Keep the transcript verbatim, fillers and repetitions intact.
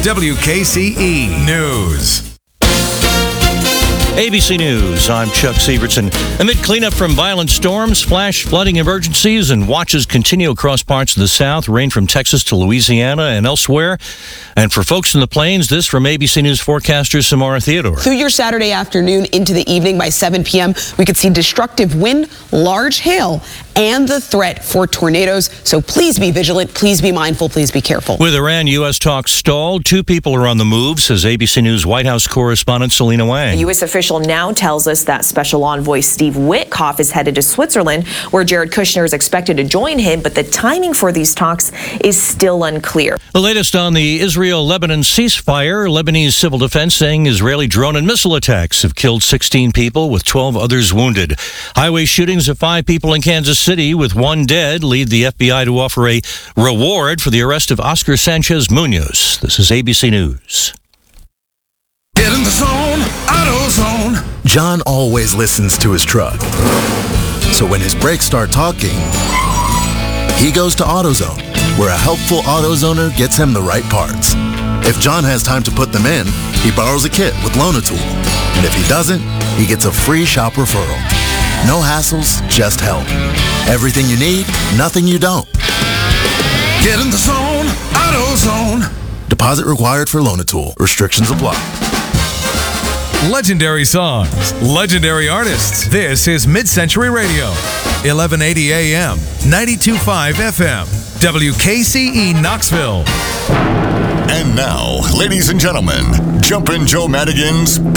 W K C E News. A B C News, I'm Chuck Sievertson. Amid cleanup from violent storms, flash flooding emergencies, and watches continue across parts of the South, rain from Texas to Louisiana and elsewhere. And for folks in the plains, this from A B C News forecaster Samara Theodore. Through your Saturday afternoon into the evening by seven p.m., we could see destructive wind, large hail, and the threat for tornadoes. So please be vigilant, please be mindful, please be careful. With Iran U S talks stalled, two people are on the move, says A B C News White House correspondent Selena Wang. A U S official now tells us that Special Envoy Steve Witkoff is headed to Switzerland, where Jared Kushner is expected to join him, but the timing for these talks is still unclear. The latest on the Israel-Lebanon ceasefire, Lebanese civil defense saying Israeli drone and missile attacks have killed sixteen people with twelve others wounded. Highway shootings of five people in Kansas City with one dead lead the F B I to offer a reward for the arrest of Oscar Sanchez Munoz. This is A B C News. Get in the zone, AutoZone. John always listens to his truck. So when his brakes start talking, he goes to AutoZone, where a helpful AutoZoner gets him the right parts. If John has time to put them in, he borrows a kit with Loan-A-Tool. And if he doesn't, he gets a free shop referral. No hassles, just help. Everything you need, nothing you don't. Get in the zone, AutoZone. Deposit required for Loan-A-Tool. Restrictions apply. Legendary songs, legendary artists. This is Mid-Century Radio, eleven eighty A M, ninety-two point five F M, W K C E Knoxville. And now, ladies and gentlemen, Jumpin' Joe Madigan's